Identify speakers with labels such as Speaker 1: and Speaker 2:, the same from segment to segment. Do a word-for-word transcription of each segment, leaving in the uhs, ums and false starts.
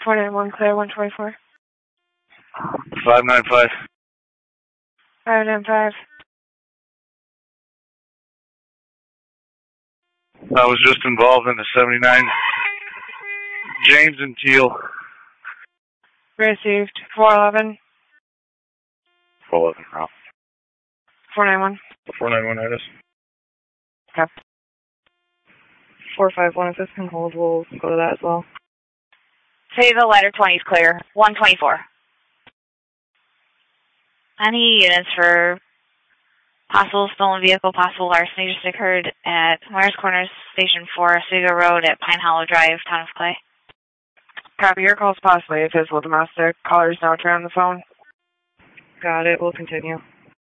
Speaker 1: four nine one clear, one twenty-four.
Speaker 2: five nine five.
Speaker 1: five nine five.
Speaker 2: I was just involved in the seventy-nine James and Teal.
Speaker 1: Received. four eleven.
Speaker 2: four eleven, Ralph.
Speaker 1: four nine one.
Speaker 2: four nine one, Edis.
Speaker 1: Okay.
Speaker 3: four five one, if this can hold, we'll go to that as well.
Speaker 4: Say the ladder twenty is clear. one twenty-four. Any units for possible stolen vehicle, possible larceny just occurred at Myers Corners, Station four, Oswego Road at Pine Hollow Drive, Town of Clay.
Speaker 1: Copy. Your call's possibly a physical domestic. Caller's now turn on the phone.
Speaker 3: Got it. We'll continue.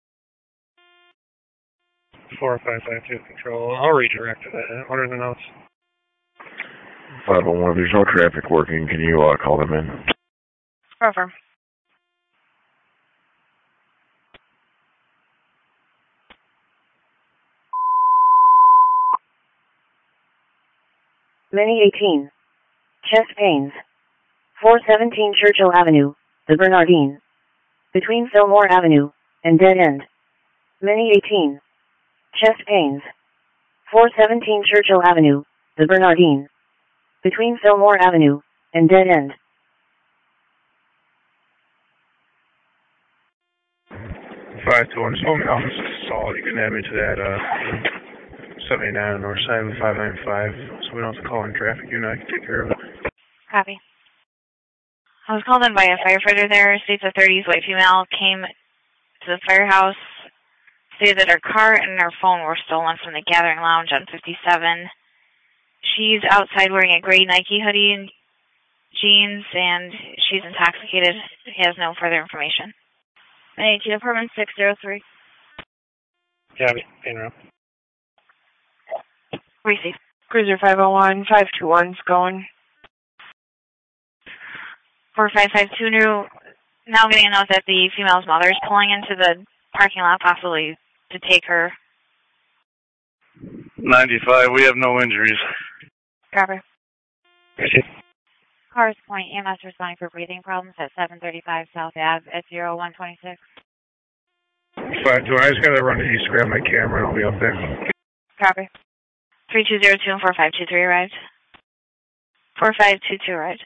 Speaker 5: four five five two control. I'll redirect to that. What are the notes?
Speaker 6: five one one, if there's no traffic working, can you uh, call them in?
Speaker 1: Confirm.
Speaker 7: Mini eighteen. Chest pains. four seventeen Churchill Avenue, the Bernardine. Between Fillmore Avenue and Dead End. Mini eighteen. Chest pains. four seventeen Churchill Avenue, the Bernardine. Between Fillmore Avenue and Dead End.
Speaker 5: five two one, so I'm solid. You can add me to that uh, seventy-nine on the north side with five nine five, so we don't have to call in traffic unit. I can take care of it.
Speaker 4: Copy. I was called in by a firefighter there. States a thirties white female came to the firehouse, stated that her car and her phone were stolen from the Gathering Lounge on fifty-seven. She's outside wearing a gray Nike hoodie and jeans, and she's intoxicated. He has no further information. eighteen Apartment six oh three.
Speaker 5: Copy. Interrupt.
Speaker 4: Receive.
Speaker 1: Cruiser five oh one, five two one's going.
Speaker 4: four five five two new, now getting a note that the female's mother is pulling into the parking lot, possibly to take her.
Speaker 2: ninety-five, we have no injuries.
Speaker 1: Copy.
Speaker 4: Cars Point, E M S responding for breathing problems at seven thirty-five South Ave at zero one twenty-six.
Speaker 5: five two one, I just gotta run to East, grab my camera, and I'll be up there.
Speaker 1: Copy.
Speaker 4: three two zero two and four five two three arrived. four five two two arrived.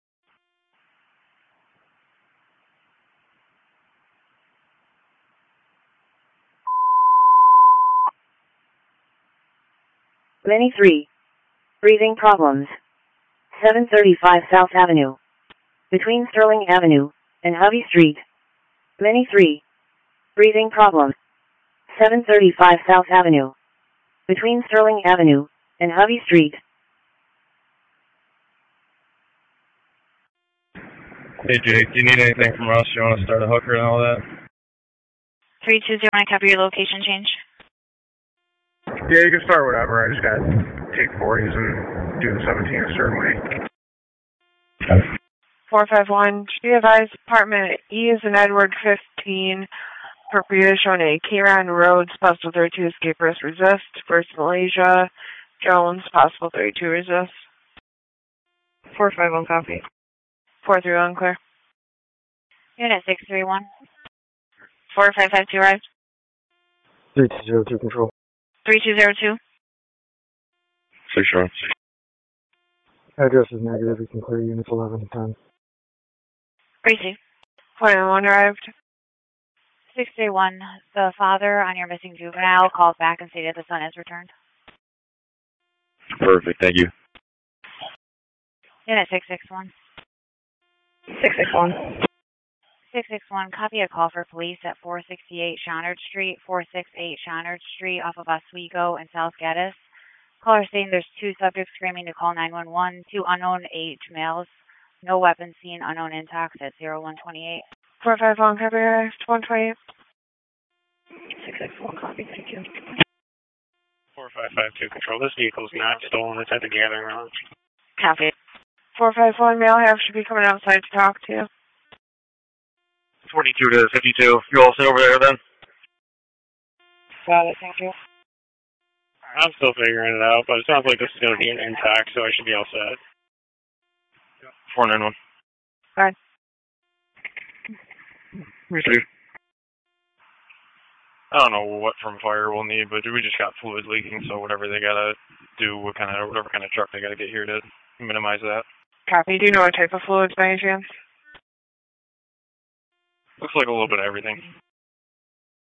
Speaker 7: Mini three. Breathing problems. seven thirty-five South Avenue. Between Sterling Avenue and Hovey Street. Mini three. Breathing problems. seven thirty-five South Avenue. Between Sterling Avenue and Hovey Street.
Speaker 5: Hey Jake, do you need anything from us? You want to start a hooker and all that?
Speaker 4: three two zero, I copy your location change.
Speaker 5: Yeah, you can start whatever. I just gotta take forties and do the seventeen a certain way.
Speaker 1: four five one, be advised, apartment E is in Edward fifteen, appropriate showing a Kieran Rhodes, possible thirty-two, escape risk resist, first Malaysia, Jones, possible thirty-two, resist.
Speaker 3: four five one, copy.
Speaker 1: four three one, clear.
Speaker 4: Unit six three one. four five five two arrived.
Speaker 8: three two zero two, control.
Speaker 4: three two zero two.
Speaker 6: Six sure.
Speaker 8: Address is negative. We can clear units eleven and ten.
Speaker 4: Receive.
Speaker 1: Point one arrived.
Speaker 4: six three one. The father on your missing juvenile called back and stated the son has returned.
Speaker 6: Perfect, thank you.
Speaker 4: Unit six six one.
Speaker 3: six six one.
Speaker 4: six six one, copy a call for police at four sixty-eight Shonard Street, four sixty-eight Shonard Street off of Oswego and South Gaddis. Caller stating there's two subjects screaming to call nine one one, two unknown age males, no weapons seen, unknown intox at zero one twenty-eight.
Speaker 1: four five one, copy arrived, one twenty-eight.
Speaker 3: six six one, copy, thank you.
Speaker 5: four five five two, control. This vehicle's not stolen. It's at the Gathering Lounge.
Speaker 4: Copy.
Speaker 1: four five one, male have should be coming outside to talk to you.
Speaker 2: forty-two to fifty-two. You all sit over there then?
Speaker 1: Got it, thank you.
Speaker 5: I'm still figuring it out, but it sounds like this is going to be an intact, so I should be all set.
Speaker 2: four nine one.
Speaker 1: Bye.
Speaker 2: Receive.
Speaker 9: I don't know what from fire we'll need, but we just got fluid leaking, so whatever they gotta do, what kind of whatever kind of truck they gotta get here to minimize that.
Speaker 1: Copy. Do you know what type of fluids by any chance?
Speaker 9: Looks like a little bit of everything.